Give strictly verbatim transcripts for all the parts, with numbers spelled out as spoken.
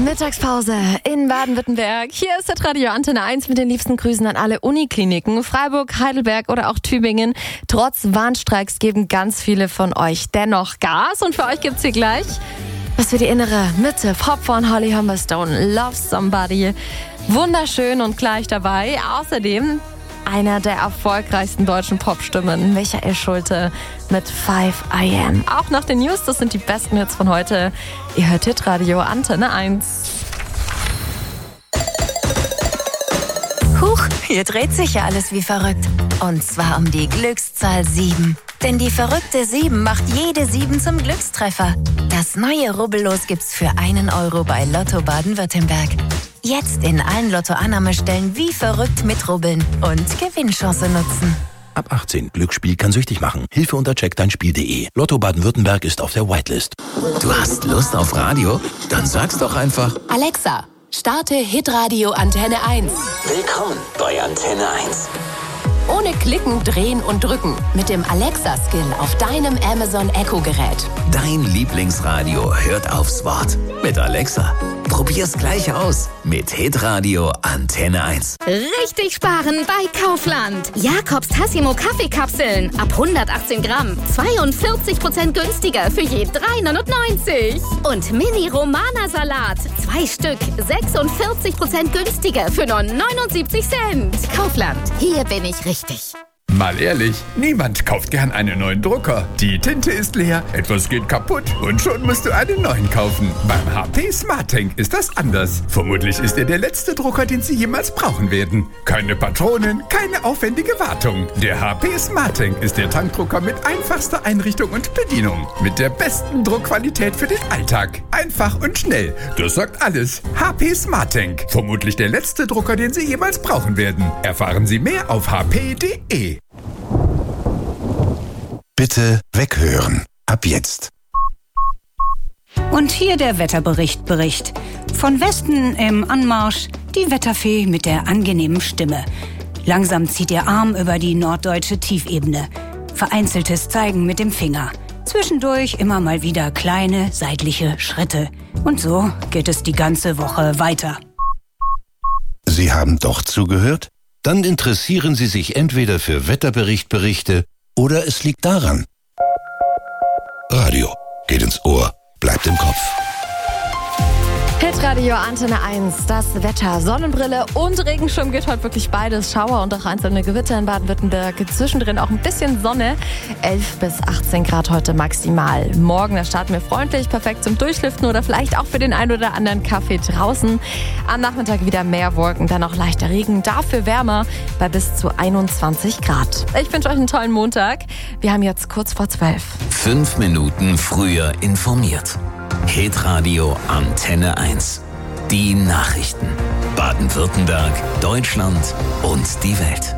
Mittagspause in Baden-Württemberg. Hier ist das Radio Antenne eins mit den liebsten Grüßen an alle Unikliniken. Freiburg, Heidelberg oder auch Tübingen. Trotz Warnstreiks geben ganz viele von euch dennoch Gas. Und für euch gibt's hier gleich was für die innere Mitte. Pop von Holly Humberstone, Love Somebody. Wunderschön und gleich dabei. Außerdem einer der erfolgreichsten deutschen Popstimmen, Michael Schulte mit five I am. Auch nach den News, das sind die besten Hits von heute. Ihr hört Hitradio Antenne eins. Huch, hier dreht sich ja alles wie verrückt. Und zwar um die Glückszahl sieben. Denn die verrückte sieben macht jede sieben zum Glückstreffer. Das neue Rubbellos gibt's für einen Euro bei Lotto Baden-Württemberg. Jetzt in allen Lotto-Annahmestellen wie verrückt mitrubbeln und Gewinnchance nutzen. Ab achtzehn. Glücksspiel kann süchtig machen. Hilfe unter check dein spiel punkt de. Lotto Baden-Württemberg ist auf der Whitelist. Du hast Lust auf Radio? Dann sag's doch einfach. Alexa, starte Hitradio Antenne eins. Willkommen bei Antenne eins. Ohne Klicken, Drehen und Drücken. Mit dem Alexa-Skill auf deinem Amazon Echo-Gerät. Dein Lieblingsradio hört aufs Wort. Mit Alexa. Probier's gleich aus. Mit Hitradio Antenne eins. Richtig sparen bei Kaufland. Jakobs Tassimo Kaffeekapseln. Ab hundertachtzehn Gramm. zweiundvierzig Prozent günstiger für je drei neunundneunzig. Und Mini-Romana-Salat. Zwei Stück. sechsundvierzig Prozent günstiger für nur neunundsiebzig Cent. Kaufland. Hier bin ich richtig. Mal ehrlich, niemand kauft gern einen neuen Drucker. Die Tinte ist leer, etwas geht kaputt und schon musst du einen neuen kaufen. Beim H P SmartTank ist das anders. Vermutlich ist er der letzte Drucker, den Sie jemals brauchen werden. Keine Patronen, keine aufwendige Wartung. Der H P SmartTank ist der Tankdrucker mit einfachster Einrichtung und Bedienung. Mit der besten Druckqualität für den Alltag. Einfach und schnell. Das sagt alles. H P SmartTank. Vermutlich der letzte Drucker, den Sie jemals brauchen werden. Erfahren Sie mehr auf h p punkt de. Bitte weghören. Ab jetzt. Und hier der Wetterbericht Bericht. Von Westen im Anmarsch die Wetterfee mit der angenehmen Stimme. Langsam zieht ihr Arm über die norddeutsche Tiefebene. Vereinzeltes Zeigen mit dem Finger. Zwischendurch immer mal wieder kleine seitliche Schritte. Und so geht es die ganze Woche weiter. Sie haben doch zugehört? Dann interessieren Sie sich entweder für Wetterberichtberichte oder es liegt daran. Radio geht ins Ohr, bleibt im Kopf. Hitradio Antenne eins, das Wetter, Sonnenbrille und Regenschirm geht heute wirklich beides. Schauer und auch einzelne Gewitter in Baden-Württemberg. Zwischendrin auch ein bisschen Sonne. elf bis achtzehn Grad heute maximal. Morgen, da starten wir freundlich, perfekt zum Durchlüften oder vielleicht auch für den einen oder anderen Kaffee draußen. Am Nachmittag wieder mehr Wolken, dann auch leichter Regen. Dafür wärmer bei bis zu einundzwanzig Grad. Ich wünsche euch einen tollen Montag. Wir haben jetzt kurz vor zwölf. Fünf Minuten früher informiert. Hitradio Antenne eins. Die Nachrichten. Baden-Württemberg, Deutschland und die Welt.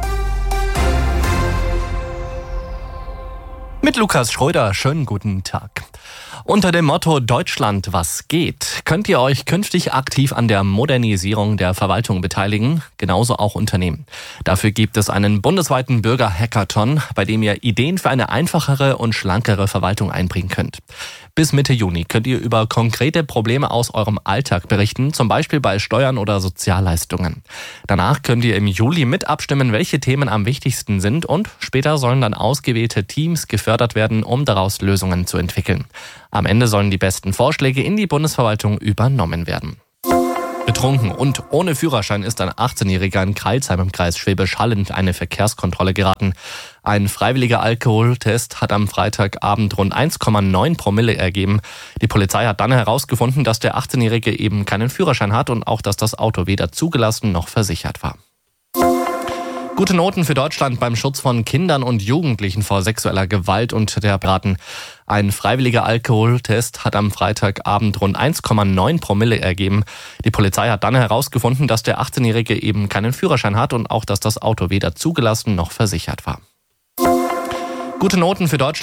Mit Lukas Schröder, schönen guten Tag. Unter dem Motto Deutschland, was geht, könnt ihr euch künftig aktiv an der Modernisierung der Verwaltung beteiligen, genauso auch Unternehmen. Dafür gibt es einen bundesweiten Bürger-Hackathon, bei dem ihr Ideen für eine einfachere und schlankere Verwaltung einbringen könnt. Bis Mitte Juni könnt ihr über konkrete Probleme aus eurem Alltag berichten, zum Beispiel bei Steuern oder Sozialleistungen. Danach könnt ihr im Juli mit abstimmen, welche Themen am wichtigsten sind, und später sollen dann ausgewählte Teams gefördert werden, um daraus Lösungen zu entwickeln. Am Ende sollen die besten Vorschläge in die Bundesverwaltung übernommen werden. Betrunken und ohne Führerschein ist ein achtzehnjähriger in Crailsheim im Kreis Schwäbisch Hall in eine Verkehrskontrolle geraten. Ein freiwilliger Alkoholtest hat am Freitagabend rund eins Komma neun Promille ergeben. Die Polizei hat dann herausgefunden, dass der achtzehnjährige eben keinen Führerschein hat und auch, dass das Auto weder zugelassen noch versichert war. Gute Noten für Deutschland beim Schutz von Kindern und Jugendlichen vor sexueller Gewalt und der Braten. Ein freiwilliger Alkoholtest hat am Freitagabend rund eins Komma neun Promille ergeben. Die Polizei hat dann herausgefunden, dass der achtzehnjährige eben keinen Führerschein hat und auch, dass das Auto weder zugelassen noch versichert war. Gute Noten für Deutschland